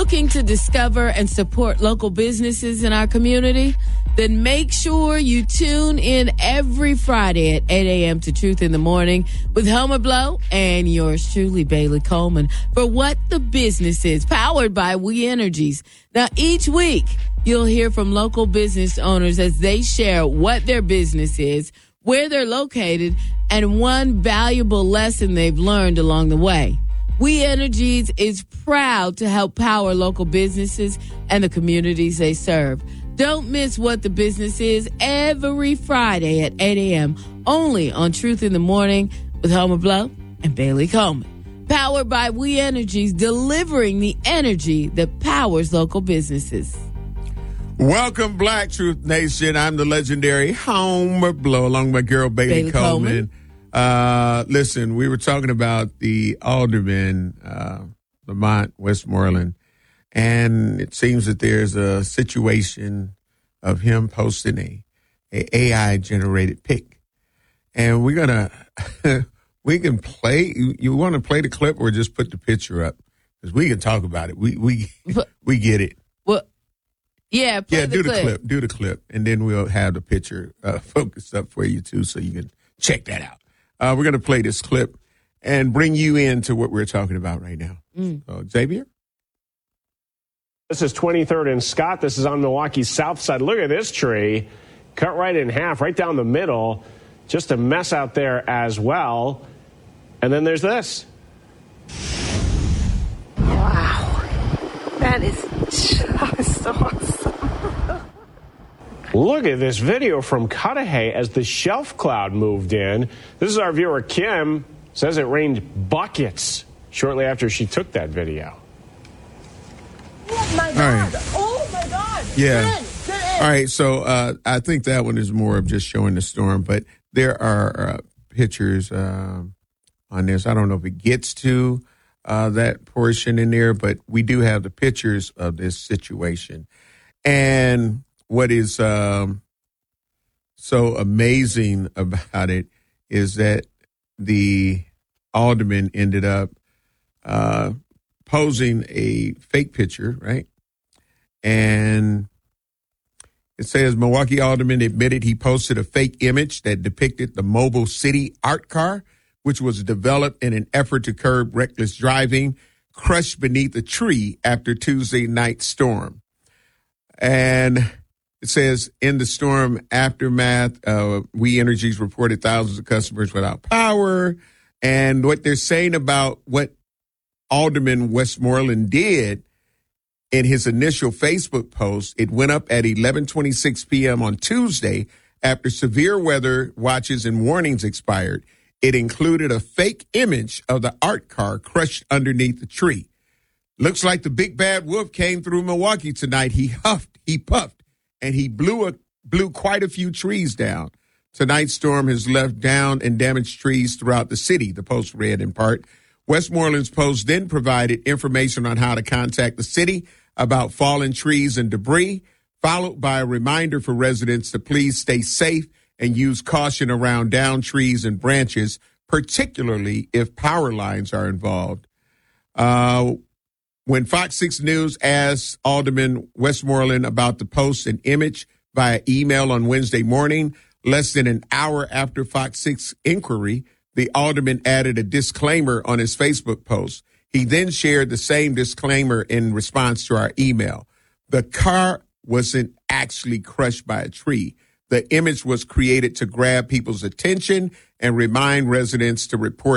Looking to discover and support local businesses in our community? Then make sure you tune in every Friday at 8 a.m. to Truth in the Morning with Homer Blow and yours truly, Bailey Coleman, for What the Business Is, powered by We Energies. Now, each week, you'll hear from local business owners as they share what their business is, where they're located, and one valuable lesson they've learned along the way. We Energies is proud to help power local businesses and the communities they serve. Don't miss What the Business Is every Friday at 8 a.m. only on Truth in the Morning with Homer Blow and Bailey Coleman. Powered by We Energies, delivering the energy that powers local businesses. Welcome, Black Truth Nation. I'm the legendary Homer Blow, along with my girl Bailey Coleman. Listen, we were talking about the alderman, Lamont Westmoreland, and it seems that there's a situation of him posting a AI-generated pic. And we're going to, we can play, you want to play the clip or just put the picture up? Because we can talk about it. We get it. Well, yeah, do the clip, and then we'll have the picture focused up for you, too, so you can check that out. We're going to play this clip and bring you into what we're talking about right now. Xavier? This is 23rd and Scott. This is on Milwaukee's south side. Look at this tree. Cut right in half, right down the middle. Just a mess out there as well. And then there's this. Wow. That is just awesome. Look at this video from Cudahy as the shelf cloud moved in. This is our viewer, Kim. Says it rained buckets shortly after she took that video. Oh, my God. Right. Oh, my God. Yeah. Get in. All right. So I think that one is more of just showing the storm, but there are pictures on this. I don't know if it gets to that portion in there, but we do have the pictures of this situation. And what is so amazing about it is that the alderman ended up posing a fake picture, right? And it says Milwaukee alderman admitted he posted a fake image that depicted the Mobile City art car, which was developed in an effort to curb reckless driving, crushed beneath a tree after Tuesday night storm. And it says in the storm aftermath, We Energies reported thousands of customers without power. And what they're saying about what Alderman Westmoreland did in his initial Facebook post, it went up at 11:26 p.m. on Tuesday after severe weather watches and warnings expired. It included a fake image of the art car crushed underneath the tree. Looks like the big bad wolf came through Milwaukee tonight. He huffed, he puffed, and he blew quite a few trees down. Tonight's storm has left down and damaged trees throughout the city, the Post read in part. Westmoreland's post then provided information on how to contact the city about fallen trees and debris, followed by a reminder for residents to please stay safe and use caution around downed trees and branches, particularly if power lines are involved. When Fox 6 News asked Alderman Westmoreland about the post and image via email on Wednesday morning, less than an hour after Fox 6 inquiry, the alderman added a disclaimer on his Facebook post. He then shared the same disclaimer in response to our email. The car wasn't actually crushed by a tree. The image was created to grab people's attention and remind residents to report